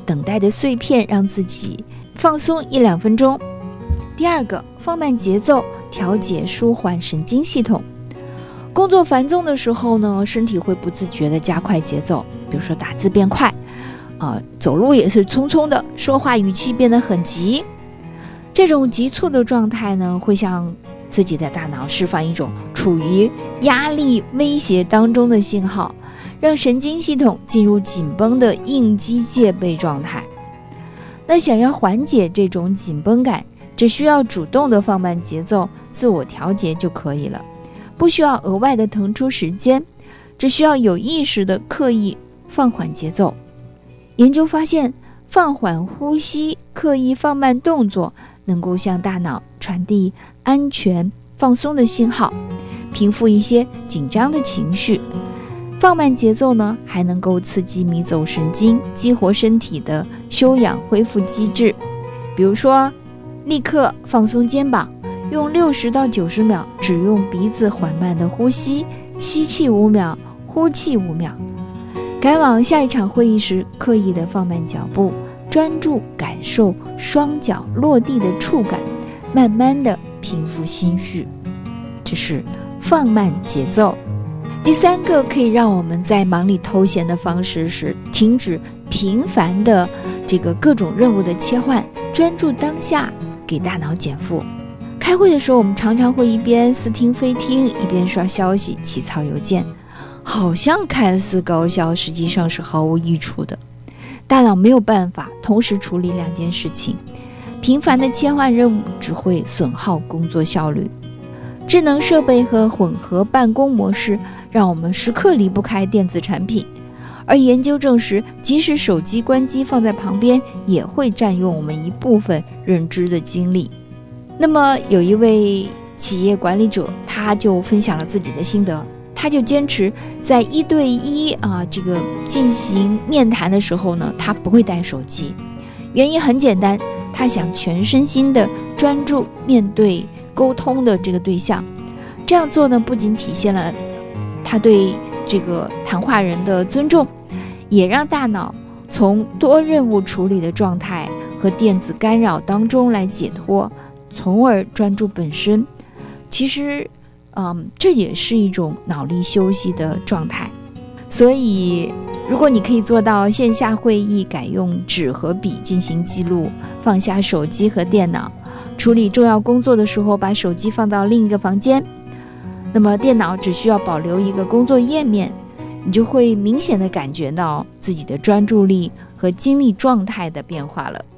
等待的碎片，让自己放松1-2分钟。第二个，放慢节奏，调节舒缓神经系统。工作繁重的时候呢，身体会不自觉地加快节奏，比如说打字变快，走路也是匆匆的，说话语气变得很急。这种急促的状态呢，会向自己的大脑释放一种处于压力威胁当中的信号，让神经系统进入紧绷的应激戒备状态。那想要缓解这种紧绷感，只需要主动的放慢节奏，自我调节就可以了，不需要额外的腾出时间，只需要有意识的刻意放缓节奏。研究发现，放缓呼吸，刻意放慢动作，能够向大脑传递安全放松的信号，平复一些紧张的情绪。放慢节奏呢，还能够刺激迷走神经，激活身体的休养恢复机制。比如说，立刻放松肩膀，用60到90秒，只用鼻子缓慢的呼吸，吸气5秒，呼气5秒。赶往下一场会议时，刻意的放慢脚步，专注感受双脚落地的触感，慢慢的平复心绪。这是放慢节奏。第三个可以让我们在忙里偷闲的方式是停止频繁的各种任务的切换，专注当下，给大脑减负。开会的时候，我们常常会一边似听非听，一边刷消息、起草邮件，好像看似高效，实际上是毫无益处的。大脑没有办法同时处理2件事情，频繁的切换任务只会损耗工作效率。智能设备和混合办公模式让我们时刻离不开电子产品，而研究证实，即使手机关机放在旁边，也会占用我们一部分认知的精力。那么有一位企业管理者，他就分享了自己的心得，他就坚持在1对1进行面谈的时候呢，他不会带手机。原因很简单，他想全身心的专注面对沟通的这个对象。这样做呢，不仅体现了他对这个谈话人的尊重，也让大脑从多任务处理的状态和电子干扰当中来解脱，从而专注本身。其实这也是一种脑力休息的状态。所以如果你可以做到线下会议改用纸和笔进行记录，放下手机和电脑，处理重要工作的时候把手机放到另一个房间，那么电脑只需要保留一个工作页面，你就会明显的感觉到自己的专注力和精力状态的变化了。